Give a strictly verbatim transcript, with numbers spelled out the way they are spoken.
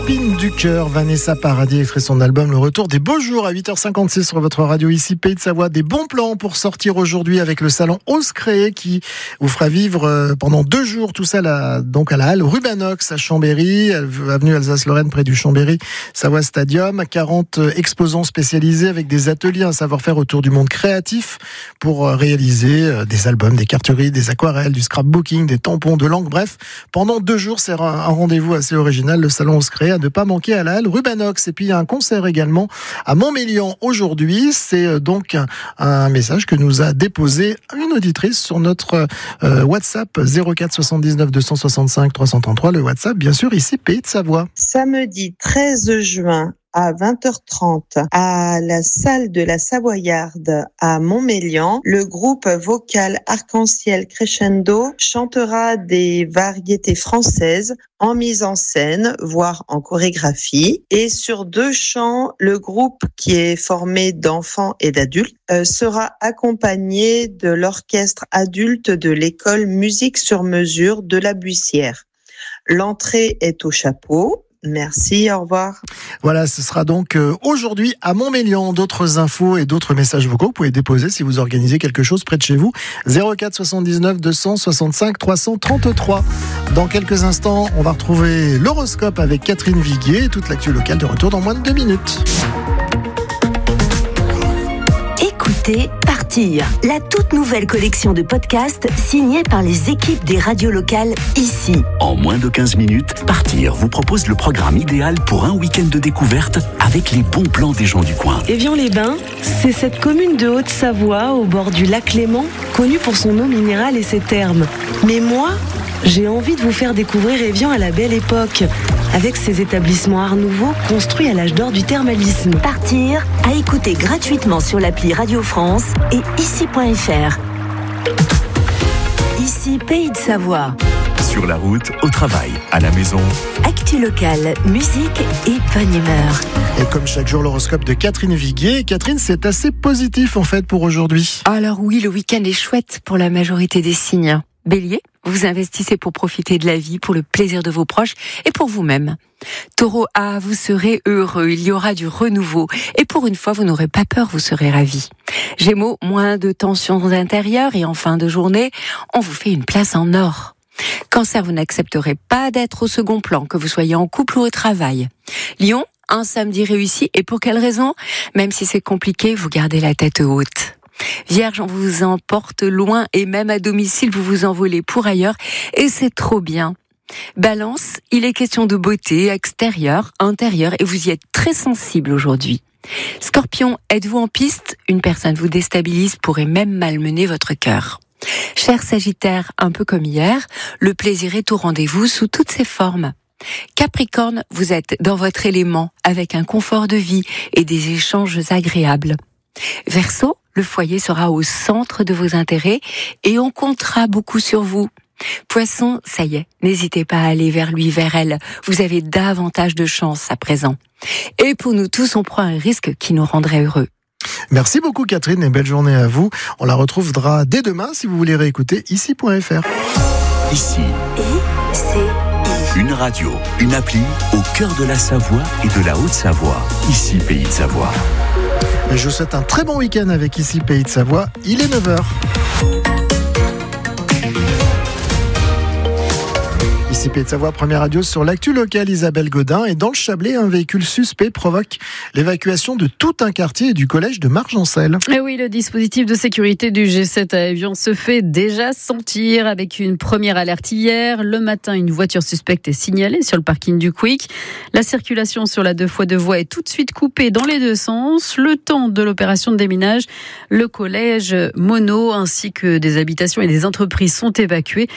Épine du cœur, Vanessa Paradis extrait son album Le Retour des Beaux Jours à huit heures cinquante-six sur votre radio ici Pays de Savoie. Des bons plans pour sortir aujourd'hui avec le salon Ose Créer qui vous fera vivre pendant deux jours tout ça là, donc à la halle Rubanox à Chambéry, avenue Alsace-Lorraine près du Chambéry Savoie Stadium. quarante exposants spécialisés avec des ateliers, un savoir-faire autour du monde créatif pour réaliser des albums, des cartoucheries, des aquarelles, du scrapbooking, des tampons, de l'encre. Bref, pendant deux jours, c'est un rendez-vous assez original. Le salon Ose Créer à ne pas manquer à la halle Rubanox. Et puis il y a un concert également à Montmélian aujourd'hui. C'est donc un, un message que nous a déposé une auditrice sur notre euh, WhatsApp zéro quatre soixante-dix-neuf deux cent soixante-cinq trois cent trente-trois. Le WhatsApp, bien sûr, ici Pays de Savoie. Samedi treize juin à vingt heures trente à la salle de la Savoyarde à Montmélian, le groupe vocal Arc-en-Ciel Crescendo chantera des variétés françaises en mise en scène, voire en chorégraphie. Et sur deux chants, le groupe, qui est formé d'enfants et d'adultes, euh, sera accompagné de l'orchestre adulte de l'école Musique sur mesure de la Buissière. L'entrée est au chapeau. Merci, au revoir. Voilà, ce sera donc euh, aujourd'hui à Montmélian. D'autres infos et d'autres messages vocaux, vous pouvez déposer si vous organisez quelque chose près de chez vous. zéro quatre soixante-dix-neuf deux cent soixante-cinq trois cent trente-trois. Dans quelques instants, on va retrouver l'horoscope avec Catherine Viguier et toute l'actu locale de retour dans moins de deux minutes. Écoutez Partir, la toute nouvelle collection de podcasts signée par les équipes des radios locales ici. En moins de quinze minutes, Partir vous propose le programme idéal pour un week-end de découverte avec les bons plans des gens du coin. Évian-les-Bains, c'est cette commune de Haute-Savoie au bord du lac Léman, connue pour son eau minérale et ses thermes. Mais moi, j'ai envie de vous faire découvrir Évian à la belle époque, avec ses établissements Art Nouveau construits à l'âge d'or du thermalisme. Partir, à écouter gratuitement sur l'appli Radio France et ici point f r. Ici, Pays de Savoie. Sur la route, au travail, à la maison. Actu locale, musique et bonne humeur. Et comme chaque jour, l'horoscope de Catherine Viguier. Catherine, c'est assez positif en fait pour aujourd'hui. Alors oui, le week-end est chouette pour la majorité des signes. Bélier, vous investissez pour profiter de la vie, pour le plaisir de vos proches et pour vous-même. Taureau A, vous serez heureux, il y aura du renouveau. Et pour une fois, vous n'aurez pas peur, vous serez ravis. Gémeaux, moins de tensions intérieures et en fin de journée, on vous fait une place en or. Cancer, vous n'accepterez pas d'être au second plan, que vous soyez en couple ou au travail. Lion, un samedi réussi. Et pour quelle raison ? Même si c'est compliqué, vous gardez la tête haute. Vierge, on vous emporte loin et même à domicile, vous vous envolez pour ailleurs et c'est trop bien. Balance, il est question de beauté extérieure, intérieure et vous y êtes très sensible aujourd'hui. Scorpion, êtes-vous en piste ? Une personne vous déstabilise, pourrait même malmener votre cœur. Cher Sagittaire, un peu comme hier, le plaisir est au rendez-vous sous toutes ses formes. Capricorne, vous êtes dans votre élément avec un confort de vie et des échanges agréables. Verseau, le foyer sera au centre de vos intérêts et on comptera beaucoup sur vous. Poisson, ça y est, n'hésitez pas à aller vers lui, vers elle. Vous avez davantage de chance à présent. Et pour nous tous, on prend un risque qui nous rendrait heureux. Merci beaucoup Catherine et belle journée à vous. On la retrouvera dès demain si vous voulez réécouter ici point f r. Ici. I, C, Une radio, une appli au cœur de la Savoie et de la Haute-Savoie. Ici Pays de Savoie. Je vous souhaite un très bon week-end avec ici Pays de Savoie. Il est neuf heures. Ici Pays de Savoie, première radio sur l'actu locale, Isabelle Godin. Et dans le Chablais, un véhicule suspect provoque l'évacuation de tout un quartier et du collège de Margencel. Et oui, le dispositif de sécurité du G sept à Évian se fait déjà sentir avec une première alerte hier. Le matin, une voiture suspecte est signalée sur le parking du Quick. La circulation sur la deux fois deux voies est tout de suite coupée dans les deux sens. Le temps de l'opération de déminage, le collège Mono ainsi que des habitations et des entreprises sont évacués.